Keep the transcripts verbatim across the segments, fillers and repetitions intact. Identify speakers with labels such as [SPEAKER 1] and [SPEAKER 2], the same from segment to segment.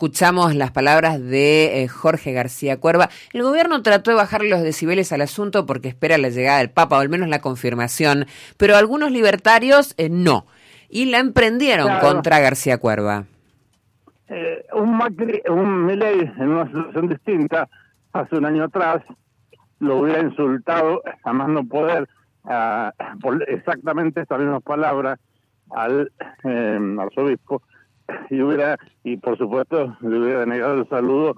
[SPEAKER 1] escuchamos las palabras de eh, Jorge García Cuerva. El gobierno trató de bajarle los decibeles al asunto porque espera la llegada del Papa, o al menos la confirmación, pero algunos libertarios eh, no, y la emprendieron claro. contra García Cuerva.
[SPEAKER 2] Eh, un Macri, un Milei en una situación distinta, hace un año atrás, lo hubiera insultado a más no poder, uh, por exactamente estas mismas palabras, al eh, arzobispo, y hubiera, y por supuesto le hubiera negado el saludo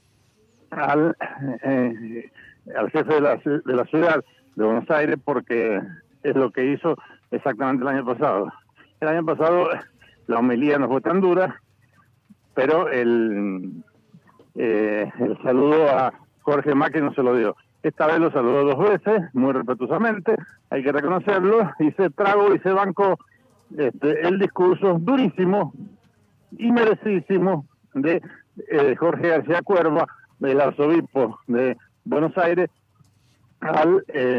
[SPEAKER 2] al eh, al jefe de la, de la ciudad de Buenos Aires, porque es lo que hizo exactamente el año pasado. El año pasado la homilía no fue tan dura, pero el eh, el saludo a Jorge Macri no se lo dio. Esta vez lo saludó dos veces, muy respetuosamente, hay que reconocerlo, y se tragó y se bancó este, el discurso durísimo y merecidísimo de eh, Jorge García Cuerva, del arzobispo de Buenos Aires, al eh,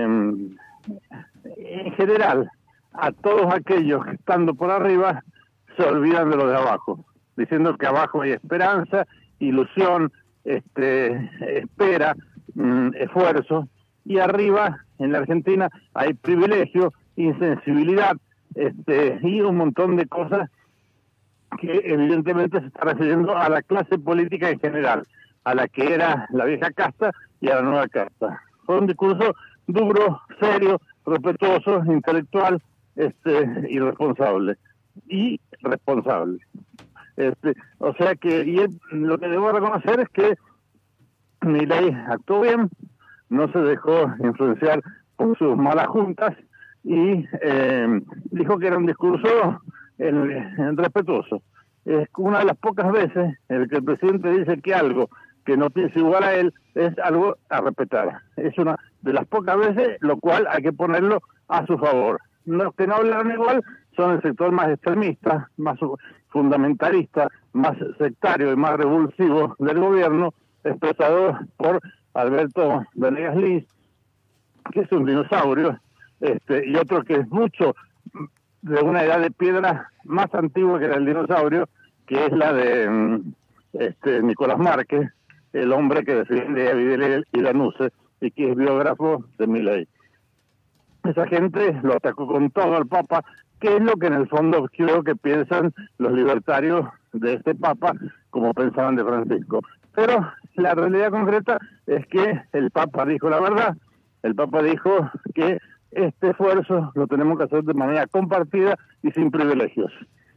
[SPEAKER 2] en general a todos aquellos que estando por arriba se olvidan de los de abajo, diciendo que abajo hay esperanza, ilusión, este, espera, mmm, esfuerzo, y arriba en la Argentina hay privilegio, insensibilidad, este, y un montón de cosas que evidentemente se está refiriendo a la clase política en general, a la que era la vieja casta y a la nueva casta. Fue un discurso duro, serio, respetuoso, intelectual, este, y responsable. Y responsable. Este, o sea que, y él, lo que debo reconocer es que Milei actuó bien, no se dejó influenciar por sus malas juntas y eh, dijo que era un discurso en, en respetuoso. Es una de las pocas veces en el que el presidente dice que algo que no piensa igual a él es algo a respetar. Es una de las pocas veces, lo cual hay que ponerlo a su favor. Los que no hablan igual son el sector más extremista, más fundamentalista, más sectario y más revulsivo del gobierno, expresado por Alberto Venegas Lynch, que es un dinosaurio, este, y otro que es mucho de una edad de piedra más antigua que era el dinosaurio, que es la de este, Nicolás Márquez, el hombre que defiende a Vidal y Lanuse y que es biógrafo de Milei. Esa gente lo atacó con todo al Papa, que es lo que en el fondo creo que piensan los libertarios de este Papa, como pensaban de Francisco. Pero la realidad concreta es que el Papa dijo la verdad. El Papa dijo que este esfuerzo lo tenemos que hacer de manera compartida y sin privilegios.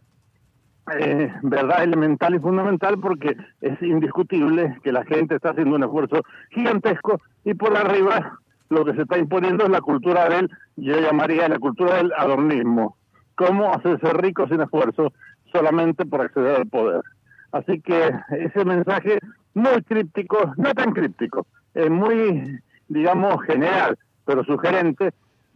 [SPEAKER 2] Eh, verdad elemental y fundamental, porque es indiscutible que la gente está haciendo un esfuerzo gigantesco y por arriba lo que se está imponiendo es la cultura del, yo llamaría la cultura del adornismo. Cómo hacerse rico sin esfuerzo solamente por acceder al poder. Así que ese mensaje muy críptico, no tan críptico, es muy, digamos, general, pero sugerente,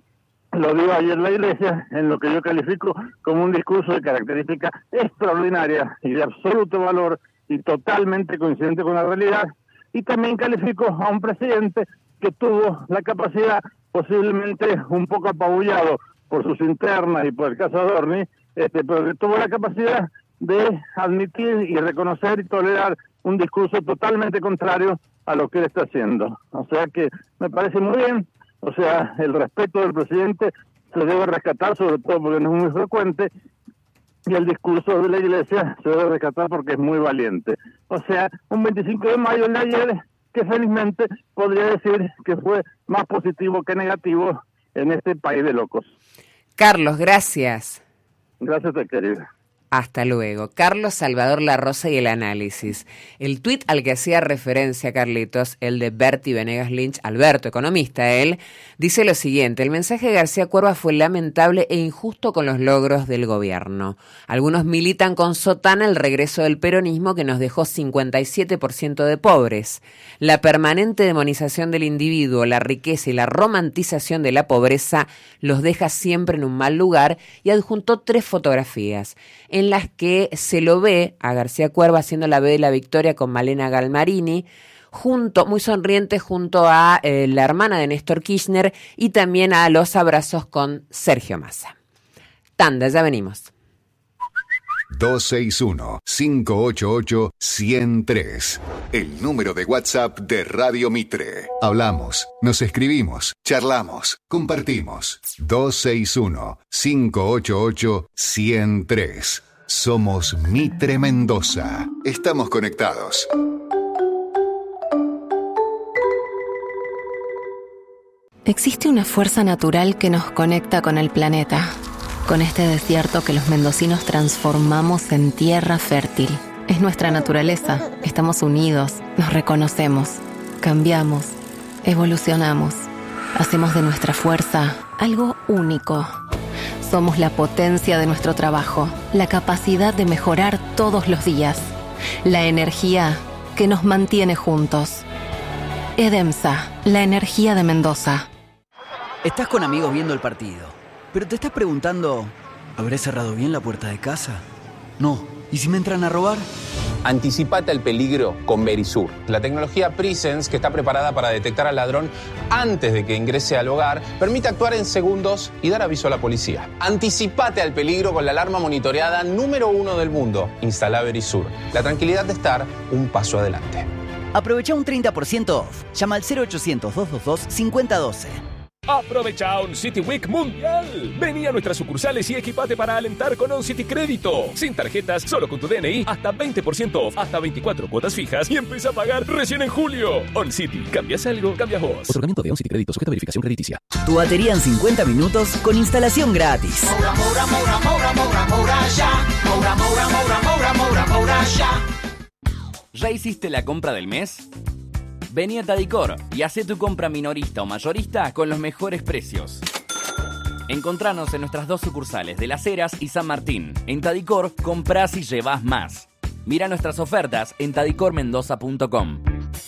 [SPEAKER 2] lo dio ayer la Iglesia en lo que yo califico como un discurso de característica extraordinaria y de absoluto valor y totalmente coincidente con la realidad, y también califico a un presidente que tuvo la capacidad, posiblemente un poco apabullado por sus internas y por el caso Adorni, este, pero que tuvo la capacidad de admitir y reconocer y tolerar un discurso totalmente contrario a lo que él está haciendo. O sea que me parece muy bien. O sea, el respeto del presidente se debe rescatar, sobre todo porque no es muy frecuente, y el discurso de la Iglesia se debe rescatar porque es muy valiente. O sea, un veinticinco de mayo de ayer que felizmente podría decir que fue más positivo que negativo en este país de locos.
[SPEAKER 1] Carlos, gracias.
[SPEAKER 2] Gracias, querida.
[SPEAKER 1] Hasta luego. Carlos Salvador La Rosa y el análisis. El tuit al que hacía referencia Carlitos, el de Berti Venegas Lynch, Alberto, economista él, dice lo siguiente: el mensaje de García Cuerva fue lamentable e injusto con los logros del gobierno. Algunos militan con sotana el regreso del peronismo que nos dejó cincuenta y siete por ciento de pobres. La permanente demonización del individuo, la riqueza y la romantización de la pobreza los deja siempre en un mal lugar, y adjuntó tres fotografías en las que se lo ve a García Cuerva haciendo la B de la Victoria con Malena Galmarini, junto, muy sonriente, junto a eh, la hermana de Néstor Kirchner, y también a los abrazos con Sergio Massa. Tanda, ya venimos.
[SPEAKER 3] dos seis uno, cinco ocho ocho, uno cero tres. El número de WhatsApp de Radio Mitre. Hablamos, nos escribimos, charlamos, compartimos. dos seis uno, cinco ocho ocho, uno cero tres. Somos Mitre Mendoza. Estamos conectados.
[SPEAKER 4] Existe una fuerza natural que nos conecta con el planeta, con este desierto que los mendocinos transformamos en tierra fértil. Es nuestra naturaleza, estamos unidos, nos reconocemos, cambiamos, evolucionamos, hacemos de nuestra fuerza algo único. Somos la potencia de nuestro trabajo, la capacidad de mejorar todos los días, la energía que nos mantiene juntos. EDEMSA, la energía de Mendoza.
[SPEAKER 5] Estás con amigos viendo el partido, pero te estás preguntando, ¿habré cerrado bien la puerta de casa? No. ¿Y si me entran a robar?
[SPEAKER 6] Anticipate al peligro con Verisur, la tecnología Presence que está preparada para detectar al ladrón antes de que ingrese al hogar, permite actuar en segundos y dar aviso a la policía. Anticipate al peligro con la alarma monitoreada número uno del mundo. Instala Verisur, la tranquilidad de estar un paso adelante.
[SPEAKER 5] Aprovecha un treinta por ciento off. Llama al cero ochocientos, doscientos veintidós, cincuenta doce.
[SPEAKER 7] Aprovecha On City Week Mundial. Vení a nuestras sucursales y equipate para alentar con On City Crédito. Sin tarjetas, solo con tu D N I, hasta veinte por ciento off, hasta veinticuatro cuotas fijas y empieza a pagar recién en julio. On City, cambias algo, cambias vos.
[SPEAKER 8] Otorgamiento de On City Crédito sujeto a verificación crediticia.
[SPEAKER 5] Tu batería en cincuenta minutos con instalación gratis.
[SPEAKER 9] Moura, Moura, Moura, Moura, Moura, Moura, ya. Moura, Moura, Moura, Moura, Moura, Moura, ya.
[SPEAKER 10] ¿Ya hiciste la compra del mes? Vení a Tadicor y hacé tu compra minorista o mayorista con los mejores precios. Encontranos en nuestras dos sucursales de Las Heras y San Martín. En Tadicor, comprás y llevás más. Mira nuestras ofertas en tadicor mendoza punto com.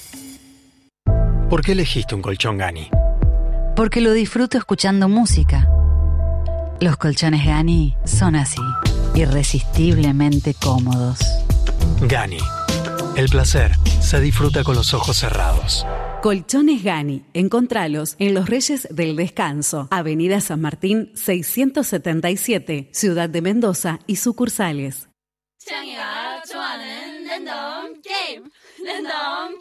[SPEAKER 11] ¿Por qué elegiste un colchón Gani?
[SPEAKER 12] Porque lo disfruto escuchando música. Los colchones Gani son así, irresistiblemente cómodos.
[SPEAKER 11] Gani. El placer se disfruta con los ojos cerrados.
[SPEAKER 13] Colchones Gani. Encontralos en Los Reyes del Descanso, Avenida San Martín seiscientos setenta y siete, Ciudad de Mendoza y sucursales.